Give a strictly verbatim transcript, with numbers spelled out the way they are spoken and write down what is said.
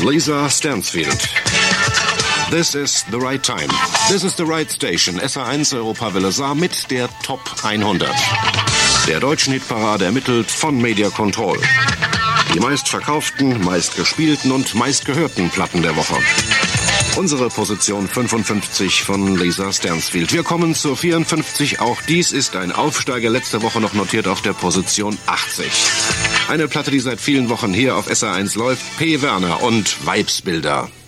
Lisa Stansfield. This is the right time. This is the right station. S R eins Europawelle Saar mit der Top hundert. Der deutschen Hitparade ermittelt von Media Control. Die meistverkauften, meistgespielten und meistgehörten Platten der Woche. Unsere Position fünfundfünfzig von Lisa Stansfield. Wir kommen zur vierundfünfzig. Auch dies ist ein Aufsteiger. Letzte Woche noch notiert auf der Position achtzig. Eine Platte, die seit vielen Wochen hier auf S R eins läuft. P. Werner und Weibsbilder.